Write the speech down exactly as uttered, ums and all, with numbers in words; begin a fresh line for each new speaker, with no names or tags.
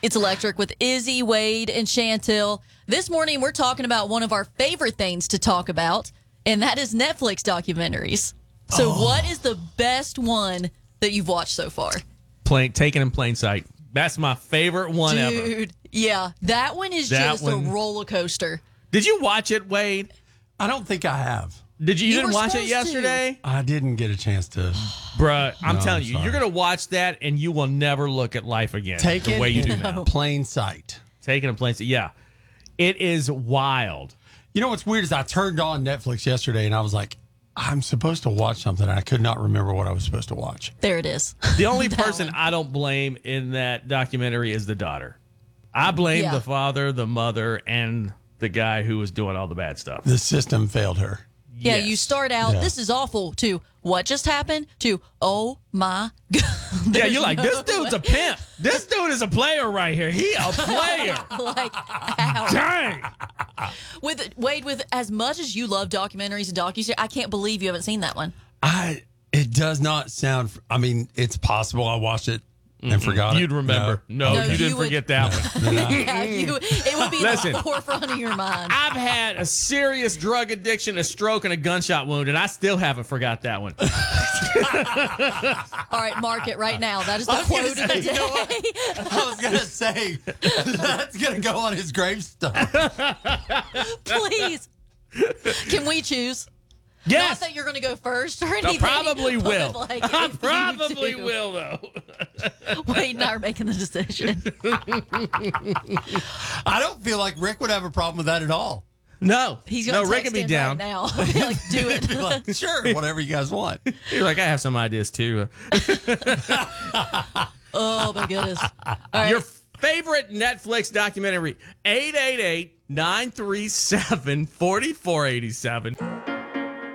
It's Electric with Izzy, Wade, and Chantel. This morning, we're talking about one of our favorite things to talk about, and that is Netflix documentaries. So
Oh.
what is the best one that you've watched so far?
Plain, taken in plain sight. That's my favorite one ever.
Dude, yeah, that one is
That
just
one-
a roller coaster.
Did you watch it, Wade?
I don't think I have.
Did you, you,
You
didn't
were
watch it
supposed to.
yesterday?
I didn't get a chance to.
Bruh, I'm
No,
telling
I'm
you,
sorry.
you're going to watch that and you will never look at life again
Take
the
it
way you do
in
now.
plain sight.
Taken in plain sight. Yeah. It is wild.
You know what's weird is I turned on Netflix yesterday and I was like, I'm supposed to watch something. And I could not remember what I was supposed to watch.
There it is.
The only
That
person
one.
I don't blame in that documentary is the daughter. I blame
Yeah.
the father, the mother, and the guy who was doing all the bad stuff.
The system failed her.
Yeah,
Yes.
you start out,
Yeah.
this is awful, to what just happened, to oh my God.
Yeah,
There's
you're like,
no
this dude's a pimp. This dude is a player right here. He a player.
like, how?
Dang.
With Wade, with as much as you love documentaries and docuseries, I can't believe you haven't seen that one.
I. It does not sound. I mean, it's possible I watched it and forgot it.
You'd remember. No,
No,
you
you
didn't
would-
forget that one.
No. No, no.
Yeah, you, it would be
Listen.
in the forefront of your mind.
I've had a serious drug addiction, a stroke, and a gunshot wound, and I still haven't forgot that one.
All right, mark it right now. That is the
I was gonna
quote of the
say,
day.
you know what? I was gonna say that's gonna go on his gravestone.
Please. Can we choose?
Yes.
Not that you're going to go first or
I
anything.
probably
but,
will.
like,
I
if you
probably
do.
will, though.
Wade and I are making the decision.
I don't feel like Rick would have a problem with that at all.
No.
He's
no,
going to
Rick
text
can be
in
down.
right now. Like, do it.
Like, sure, whatever you guys want.
You're like, I have some ideas, too.
Oh, my goodness. All right.
Your favorite Netflix documentary, eight eight eight, nine three seven, four four eight seven.